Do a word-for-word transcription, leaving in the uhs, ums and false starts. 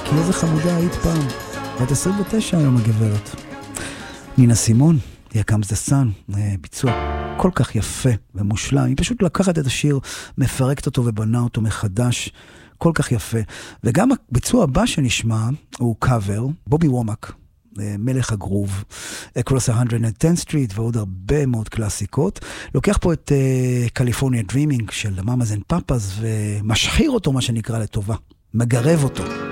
כי איזה חמודה היית פעם. בת עשרים ותשע היום הגברת. נינה סימון, Here Comes the Sun, ביצוע כל כך יפה ומושלם. היא פשוט לקחת את השיר, מפרקת אותו ובנה אותו מחדש, כל כך יפה. וגם הביצוע הבא שנשמע הוא קאבר, בובי וומק, מלך הגרוב, Across one hundred tenth Street ועוד הרבה מאוד קלאסיקות. לוקח פה את קליפורניה uh, דרימינג של מאמאז אנד פאפאז ומשחיר אותו מה שנקרא לטובה, מגרב אותו.